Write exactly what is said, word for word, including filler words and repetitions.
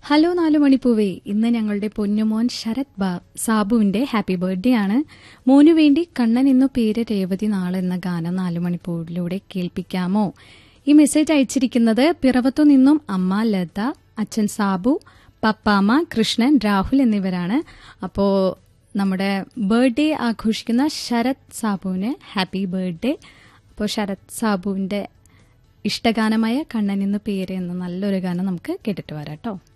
Hello നാലു മണിപ്പൂവേ, ഇന്ന് ഞങ്ങളുടെ പൊന്നുമോൻ ശരത് ബാ സാബുവിന്റെ ഹാപ്പി ബർത്ത്ഡേ ആണ്. മോനു വേണ്ടി കണ്ണൻ എന്നു പേര് രേവതി നാളെ എന്ന ഗാനം നാലു മണിപ്പൂവിലൂടെ കേൾപ്പിക്കാമോ? ഈ മെസ്സേജ് അയച്ചിരിക്കുന്നത് പിറവത്തു നിന്നും അമ്മ ലത, അച്ഛൻ സാബു, പപ്പാമ്മ കൃഷ്ണൻ, രാഹുൽ എന്നിവരാണ്. അപ്പോൾ നമ്മുടെ ബർത്ത്ഡേ ആഘോഷിക്കുന്ന ശരത് സാബുവിന് ഹാപ്പി ബർത്ത്ഡേ. അപ്പോൾ ശരത് സാബുവിന്റെ ഇഷ്ടഗാനമായ കണ്ണൻ എന്നു പേര് എന്ന നല്ലൊരു ഗാനം നമുക്ക് കേട്ടിട്ട് വരാം കേട്ടോ.